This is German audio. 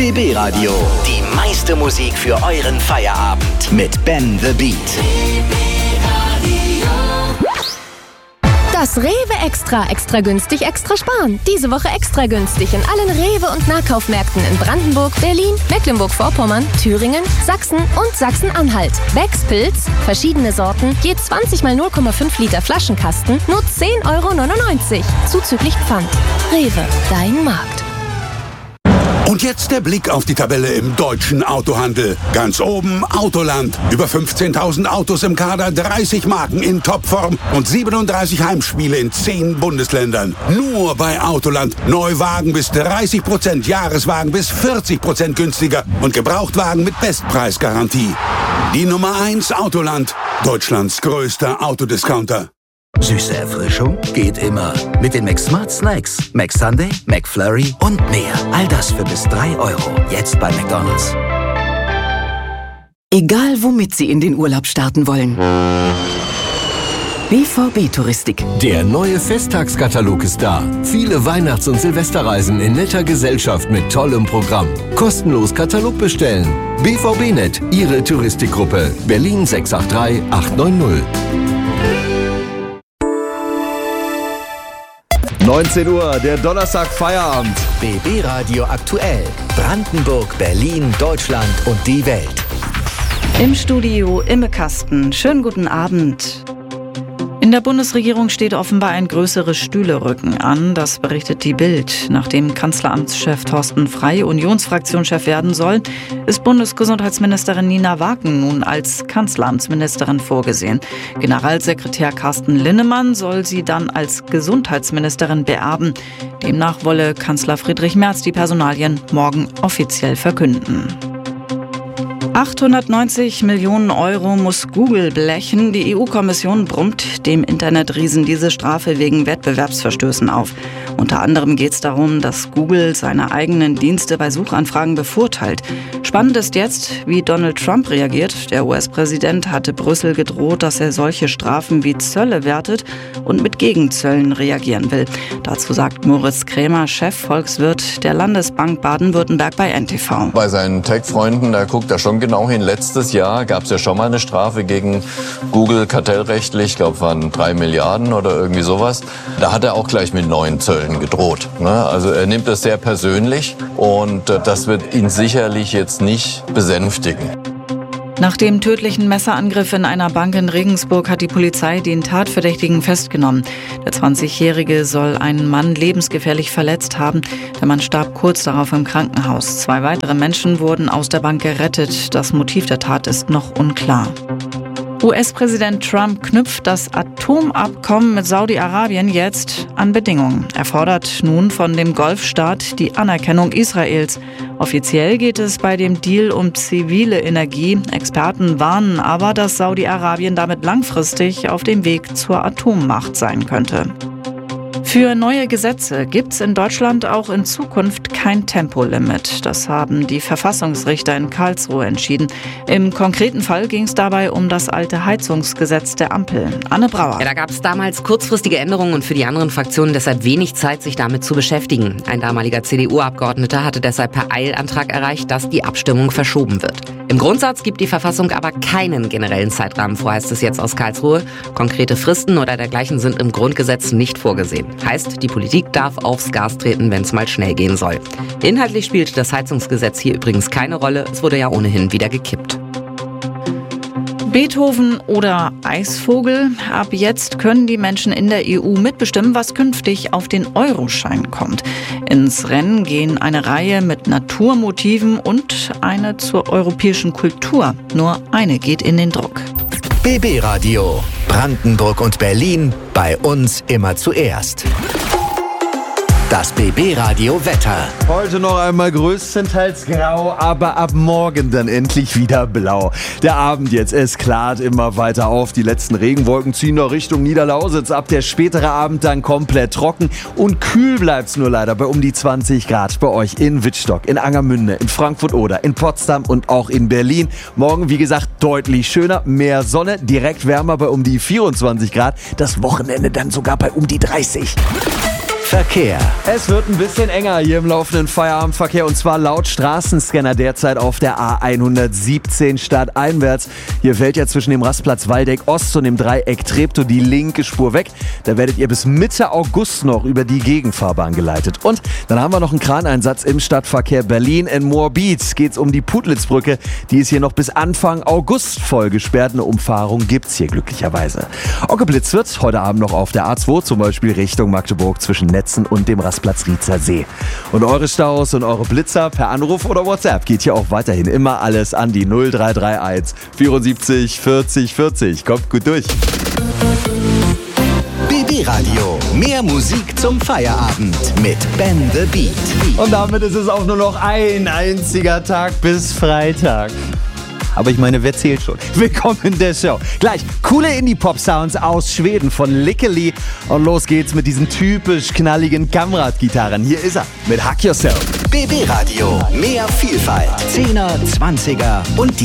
BB Radio. Die meiste Musik für euren Feierabend mit Ben the Beat. Das Rewe Extra günstig, extra sparen. Diese Woche extra günstig in allen Rewe- und Nahkaufmärkten in Brandenburg, Berlin, Mecklenburg-Vorpommern, Thüringen, Sachsen und Sachsen-Anhalt. Becks Pilz, verschiedene Sorten, je 20 mal 0,5 Liter Flaschenkasten, nur 10,99 €. Zuzüglich Pfand. Rewe, dein Markt. Und jetzt der Blick auf die Tabelle im deutschen Autohandel. Ganz oben Autoland. Über 15.000 Autos im Kader, 30 Marken in Topform und 37 Heimspiele in 10 Bundesländern. Nur bei Autoland. Neuwagen bis 30%, Jahreswagen bis 40% günstiger und Gebrauchtwagen mit Bestpreisgarantie. Die Nummer 1 Autoland. Deutschlands größter Autodiscounter. Süße Erfrischung geht immer. Mit den McSmart Snacks. McSunday, McFlurry und mehr. All das für bis 3 €. Jetzt bei McDonald's. Egal womit Sie in den Urlaub starten wollen. BVB Touristik. Der neue Festtagskatalog ist da. Viele Weihnachts- und Silvesterreisen in netter Gesellschaft mit tollem Programm. Kostenlos Katalog bestellen. BVB-Net, Ihre Touristikgruppe. Berlin 683 890. 19 Uhr, der Donnerstag Feierabend. BB Radio aktuell. Brandenburg, Berlin, Deutschland und die Welt. Im Studio Imme Kasten. Schönen guten Abend. In der Bundesregierung steht offenbar ein größeres Stühlerücken an. Das berichtet die Bild. Nachdem Kanzleramtschef Thorsten Frey Unionsfraktionschef werden soll, ist Bundesgesundheitsministerin Nina Waken nun als Kanzleramtsministerin vorgesehen. Generalsekretär Carsten Linnemann soll sie dann als Gesundheitsministerin beerben. Demnach wolle Kanzler Friedrich Merz die Personalien morgen offiziell verkünden. 890 Millionen € muss Google blechen. Die EU-Kommission brummt dem Internetriesen diese Strafe wegen Wettbewerbsverstößen auf. Unter anderem geht es darum, dass Google seine eigenen Dienste bei Suchanfragen bevorteilt. Spannend ist jetzt, wie Donald Trump reagiert. Der US-Präsident hatte Brüssel gedroht, dass er solche Strafen wie Zölle wertet und mit Gegenzöllen reagieren will. Dazu sagt Moritz Krämer, Chefvolkswirt der Landesbank Baden-Württemberg bei NTV. Bei seinen Tech-Freunden, da guckt er schon genau hin. Letztes Jahr gab es ja schon mal eine Strafe gegen Google kartellrechtlich, ich glaube, waren 3 Milliarden oder irgendwie sowas. Da hat er auch gleich mit neuen Zöllen gedroht. Also er nimmt das sehr persönlich und das wird ihn sicherlich jetzt nicht besänftigen. Nach dem tödlichen Messerangriff in einer Bank in Regensburg hat die Polizei den Tatverdächtigen festgenommen. Der 20-Jährige soll einen Mann lebensgefährlich verletzt haben. Der Mann starb kurz darauf im Krankenhaus. 2 weitere Menschen wurden aus der Bank gerettet. Das Motiv der Tat ist noch unklar. US-Präsident Trump knüpft das Atomabkommen mit Saudi-Arabien jetzt an Bedingungen. Er fordert nun von dem Golfstaat die Anerkennung Israels. Offiziell geht es bei dem Deal um zivile Energie. Experten warnen aber, dass Saudi-Arabien damit langfristig auf dem Weg zur Atommacht sein könnte. Für neue Gesetze gibt es in Deutschland auch in Zukunft kein Tempolimit. Das haben die Verfassungsrichter in Karlsruhe entschieden. Im konkreten Fall ging es dabei um das alte Heizungsgesetz der Ampel. Anne Brauer. Ja, da gab es damals kurzfristige Änderungen und für die anderen Fraktionen deshalb wenig Zeit, sich damit zu beschäftigen. Ein damaliger CDU-Abgeordneter hatte deshalb per Eilantrag erreicht, dass die Abstimmung verschoben wird. Im Grundsatz gibt die Verfassung aber keinen generellen Zeitrahmen vor, heißt es jetzt aus Karlsruhe. Konkrete Fristen oder dergleichen sind im Grundgesetz nicht vorgesehen. Heißt, die Politik darf aufs Gas treten, wenn es mal schnell gehen soll. Inhaltlich spielt das Heizungsgesetz hier übrigens keine Rolle. Es wurde ja ohnehin wieder gekippt. Beethoven oder Eisvogel? Ab jetzt können die Menschen in der EU mitbestimmen, was künftig auf den Euroschein kommt. Ins Rennen gehen eine Reihe mit Naturmotiven und eine zur europäischen Kultur. Nur eine geht in den Druck. BB Radio. Brandenburg und Berlin. Bei uns immer zuerst. Das BB Radio Wetter. Heute noch einmal größtenteils grau, aber ab morgen dann endlich wieder blau. Der Abend jetzt, es klart immer weiter auf. Die letzten Regenwolken ziehen noch Richtung Niederlausitz. Ab der spätere Abend dann komplett trocken und kühl bleibt's nur leider bei um die 20 Grad bei euch in Wittstock, in Angermünde, in Frankfurt-Oder, in Potsdam und auch in Berlin. Morgen, wie gesagt, deutlich schöner, mehr Sonne, direkt wärmer bei um die 24 Grad. Das Wochenende dann sogar bei um die 30. Verkehr. Es wird ein bisschen enger hier im laufenden Feierabendverkehr und zwar laut Straßenscanner derzeit auf der A117 stadteinwärts. Hier fällt ja zwischen dem Rastplatz Waldeck Ost und dem Dreieck Treptow die linke Spur weg. Da werdet ihr bis Mitte August noch über die Gegenfahrbahn geleitet. Und dann haben wir noch einen Kraneinsatz im Stadtverkehr Berlin. In Moabit geht es um die Pudlitzbrücke. Die ist hier noch bis Anfang August voll gesperrt. Eine Umfahrung gibt's hier glücklicherweise. Auch geblitzt wird heute Abend noch auf der A2, zum Beispiel Richtung Magdeburg zwischen Netzen und dem Rastplatz Rietzer See. Und eure Staus und eure Blitzer per Anruf oder WhatsApp geht hier auch weiterhin immer alles an die 0331 74 40 40. Kommt gut durch. BB Radio. Mehr Musik zum Feierabend mit Ben the Beat. Und damit ist es auch nur noch ein einziger Tag bis Freitag. Aber ich meine, wer zählt schon? Willkommen in der Show. Gleich coole Indie-Pop-Sounds aus Schweden von Lickely. Und los geht's mit diesen typisch knalligen Kamrat-Gitarren. Hier ist er mit Hack Yourself. BB Radio. Mehr Vielfalt. 10er, 20er und